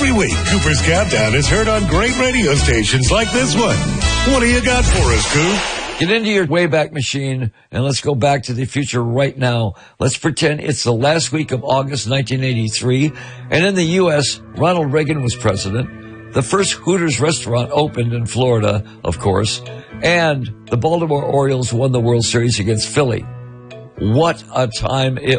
Every week, Cooper's Countdown is heard on great radio stations like this one. What do you got for us, Coop? Get into your Wayback Machine and let's go back to the future right now. Let's pretend it's the last week of August 1983, and in the U.S., Ronald Reagan was president. The first Hooters restaurant opened in Florida, of course, and the Baltimore Orioles won the World Series against Philly. What a time it